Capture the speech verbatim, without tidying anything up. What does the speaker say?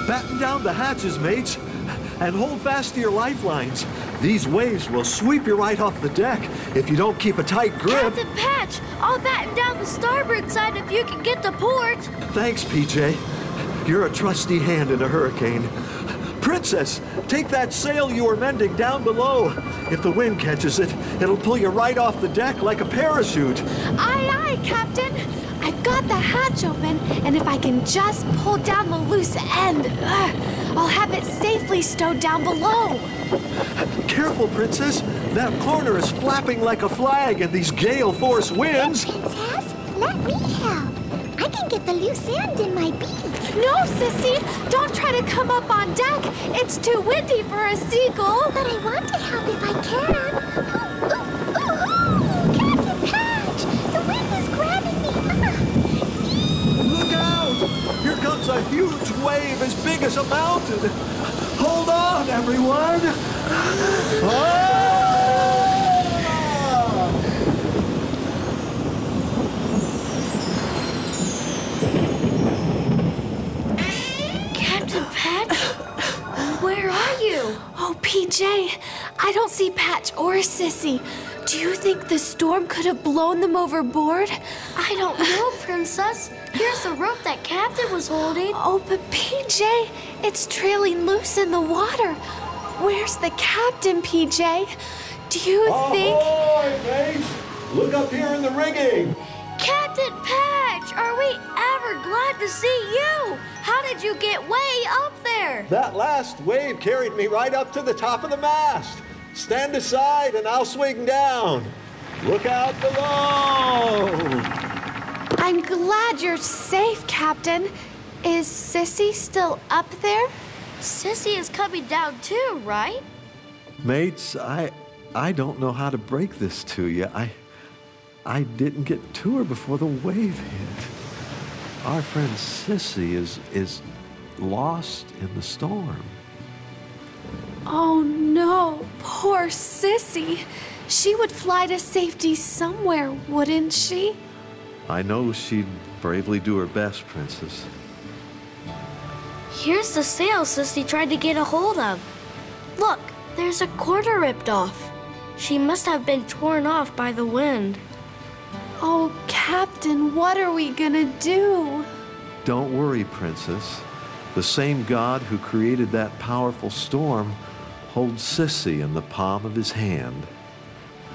Batten down the hatches, mates, and hold fast to your lifelines. These waves will sweep you right off the deck if you don't keep a tight grip. Captain Patch, I'll batten down the starboard side if you can get to port. Thanks, P J. You're a trusty hand in a hurricane. Princess, take that sail you were mending down below. If the wind catches it, it'll pull you right off the deck like a parachute. Aye, aye, Captain. I've got the hatch open, and if I can just pull down the loose end, uh, I'll have it safely stowed down below. Careful, Princess. That corner is flapping like a flag in these gale force winds. Princess, let me help. I can get the loose end in my beak. No, Sissy, don't try to come up on deck. It's too windy for a seagull. But I want to help if I can. Ooh, ooh, ooh, ooh. Captain Patch, the wind is grabbing me. Look out! Here comes a huge wave as big as a mountain. Hold on, everyone! Ah! Captain Patch, where are you? Oh, P J, I don't see Patch or Sissy. Do you think the storm could have blown them overboard? I don't know, Princess. Here's the rope that Captain was holding. Oh, but P J, it's trailing loose in the water. Where's the captain, P J? Do you think... Ahoy, mates! Look up here in the rigging! Captain Patch, are we ever glad to see you? How did you get way up there? That last wave carried me right up to the top of the mast. Stand aside and I'll swing down. Look out below! I'm glad you're safe, Captain. Is Sissy still up there? Sissy is coming down too, right? Mates, I I don't know how to break this to you. I I didn't get to her before the wave hit. Our friend Sissy is is lost in the storm. Oh no, poor Sissy. She would fly to safety somewhere, wouldn't she? I know she'd bravely do her best, Princess. Here's the sail Sissy tried to get a hold of. Look, there's a corner ripped off. She must have been torn off by the wind. Oh, Captain, what are we gonna do? Don't worry, Princess. The same God who created that powerful storm holds Sissy in the palm of his hand.